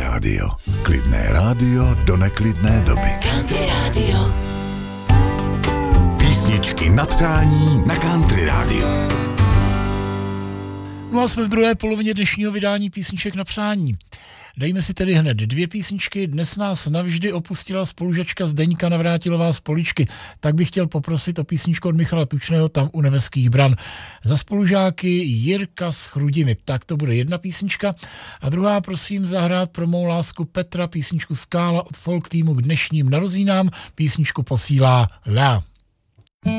rádio. Klidné rádio do neklidné doby. Country rádio. Písničky na přání na Country rádiu. No a jsme v druhé polovině dnešního vydání písniček na přání. Dejme si tedy hned 2 písničky. Dnes nás navždy opustila spolužačka Zdeňka Navrátilová z Poličky. Tak bych chtěl poprosit o písničku od Michala Tučného Tam u nebeských bran. Za spolužáky Jirka z Chrudimi. Tak to bude jedna písnička. A druhá prosím zahrát pro mou lásku Petra písničku Skála od folk týmu k dnešním narozeninám. Písničku posílá Lea.